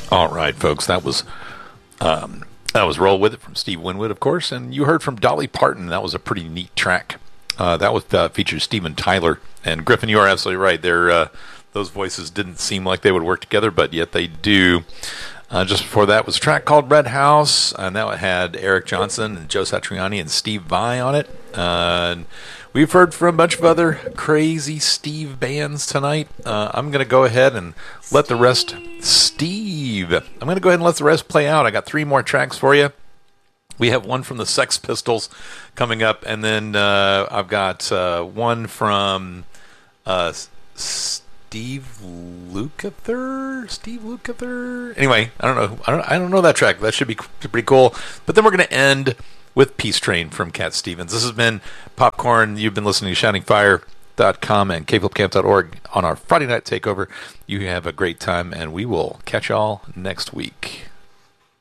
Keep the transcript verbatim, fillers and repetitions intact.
All right, folks, that was um, that was "Roll With It" from Steve Winwood, of course, and you heard from Dolly Parton. That was a pretty neat track. Uh, that was uh, featured Steven Tyler and Griffin. You are absolutely right. They're, uh, those voices didn't seem like they would work together, but yet they do. Uh, just before that was a track called "Red House," and that had Eric Johnson and Joe Satriani and Steve Vai on it. Uh, and we've heard from a bunch of other crazy Steve bands tonight. Uh, I'm going to go ahead and let the rest... Steve! I'm going to go ahead and let the rest play out. I got three more tracks for you. We have one from the Sex Pistols coming up, and then uh, I've got uh, one from uh, Steve Lukather. Steve Lukather. Anyway, I don't know. I don't. I don't know that track. That should be pretty cool. But then we're going to end with Peace Train from Cat Stevens. This has been Popcorn. You've been listening to Shining Fire dot com and K Flip Camp dot org on our Friday night takeover. You have a great time, and we will catch y'all next week.